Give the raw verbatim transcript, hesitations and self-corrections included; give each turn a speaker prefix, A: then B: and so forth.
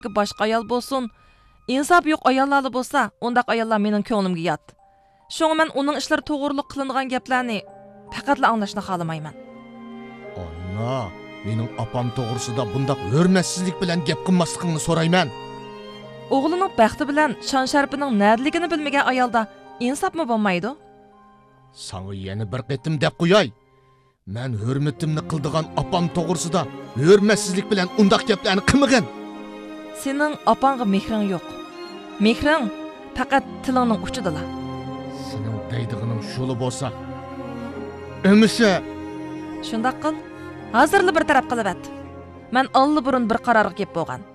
A: boshqa ayol bo'lsin, insof yo'q ayollar bo'lsa, undaq ayollar mening ko'nglimga yot. Shunga men uning ishlari to'g'riliq qilingan gaplarni faqatla anglashni xolamayman.
B: Anna, mening opam to'g'risida bundaq hurmatsizlik bilan gap qilmasligingni so'rayman.
A: O'g'lining baxti bilan shon sharpining nadligini bilmagan ayolda insofmi bo'lmaydi?
B: Sana yana bir qitim deb qo'yay. Men hurmatimni qildigan opam to'g'risida hurmatsizlik bilan undaq gaplarni qilmagan.
A: Sening opangga mehring yo'q. Mehring faqat tilingning uchidalar.
B: Sening deydig'ining shuli bo'lsa, emisi
A: shundaq qil. Hozirli bir taraf qilib at. Men alli burun bir qarorga kelib bo'lgan.